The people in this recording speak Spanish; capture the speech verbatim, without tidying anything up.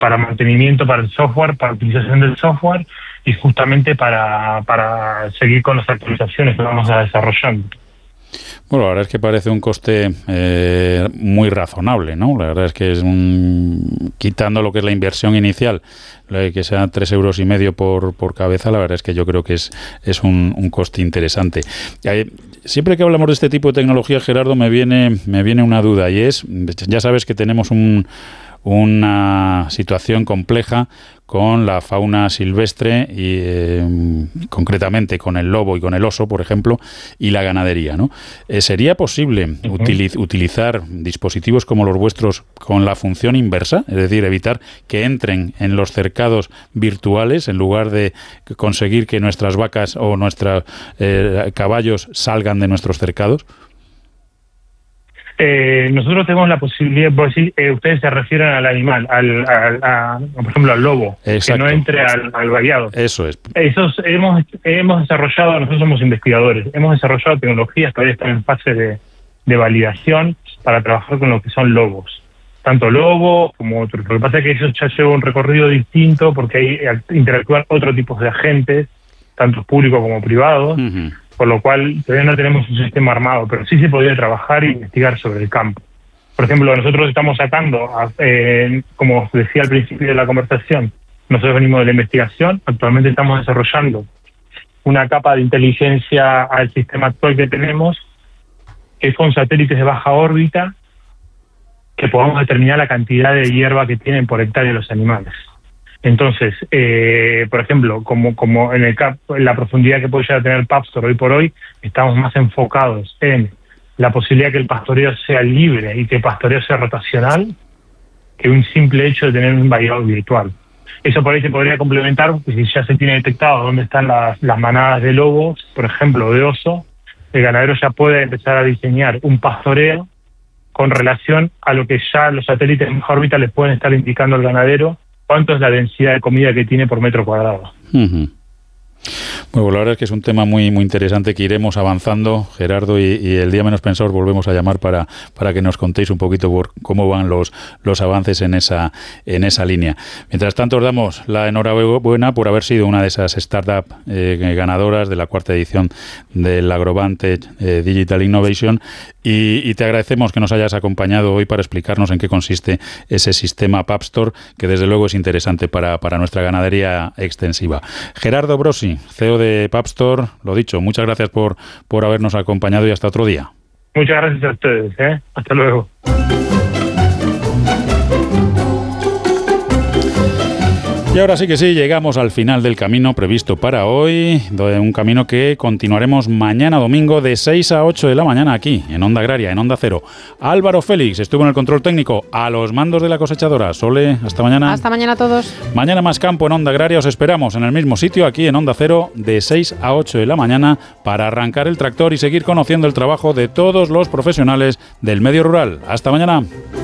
para mantenimiento, para el software, para utilización del software y justamente para, para seguir con las actualizaciones que vamos a desarrollando. Bueno, la verdad es que parece un coste eh, muy razonable, ¿no? La verdad es que es un, quitando lo que es la inversión inicial, que sea tres euros y medio por, por cabeza, la verdad es que yo creo que es, es un, un coste interesante. Eh, siempre que hablamos de este tipo de tecnología, Gerardo, me viene, me viene una duda y es, ya sabes que tenemos un, una situación compleja con la fauna silvestre y eh, concretamente con el lobo y con el oso, por ejemplo, y la ganadería, ¿no? Eh, ¿Sería posible uh-huh. utiliz- utilizar dispositivos como los vuestros con la función inversa? Es decir, evitar que entren en los cercados virtuales en lugar de conseguir que nuestras vacas o nuestros eh, caballos salgan de nuestros cercados. Eh, nosotros tenemos la posibilidad, por decir, eh, ustedes se refieren al animal, al, al a, por ejemplo, al lobo, Exacto. que no entre al, al vallado. Eso es. Esos, hemos, hemos desarrollado, nosotros somos investigadores, hemos desarrollado tecnologías, todavía están en fase de, de validación para trabajar con lo que son lobos. Tanto lobos como otros. Lo que pasa es que eso ya lleva un recorrido distinto porque hay interactúan otro tipo de agentes, tanto públicos como privados. Uh-huh. Por lo cual todavía no tenemos un sistema armado, pero sí se podría trabajar e investigar sobre el campo. Por ejemplo, nosotros estamos sacando, eh, como os decía al principio de la conversación, nosotros venimos de la investigación, actualmente estamos desarrollando una capa de inteligencia al sistema actual que tenemos, que son satélites de baja órbita, que podamos determinar la cantidad de hierba que tienen por hectárea los animales. Entonces, eh, por ejemplo, como como en, el cap, en la profundidad que puede llegar a tener Papstor hoy por hoy, estamos más enfocados en la posibilidad que el pastoreo sea libre y que el pastoreo sea rotacional que un simple hecho de tener un vallado virtual. Eso por ahí se podría complementar, porque si ya se tiene detectado dónde están las, las manadas de lobos, por ejemplo, o de oso, el ganadero ya puede empezar a diseñar un pastoreo con relación a lo que ya los satélites en baja órbita le pueden estar indicando al ganadero cuánto es la densidad de comida que tiene por metro cuadrado. Uh-huh. Bueno, la verdad es que es un tema muy muy interesante que iremos avanzando, Gerardo, y, y el día menos pensado os volvemos a llamar para, para que nos contéis un poquito por cómo van los, los avances en esa en esa línea. Mientras tanto, os damos la enhorabuena por haber sido una de esas startups eh, ganadoras de la cuarta edición del Agrovantech eh, Digital Innovation y, y te agradecemos que nos hayas acompañado hoy para explicarnos en qué consiste ese sistema Papstor, que desde luego es interesante para, para nuestra ganadería extensiva. Gerardo Brosi, C E O de Papstor, lo dicho, muchas gracias por, por habernos acompañado y hasta otro día. Muchas gracias a ustedes, ¿eh? Hasta luego. Y ahora sí que sí, llegamos al final del camino previsto para hoy, un camino que continuaremos mañana domingo de seis a ocho de la mañana aquí, en Onda Agraria, en Onda Cero. Álvaro Félix estuvo en el control técnico, a los mandos de la cosechadora. Sole, hasta mañana. Hasta mañana a todos. Mañana más campo en Onda Agraria, os esperamos en el mismo sitio, aquí en Onda Cero, de seis a ocho de la mañana, para arrancar el tractor y seguir conociendo el trabajo de todos los profesionales del medio rural. Hasta mañana.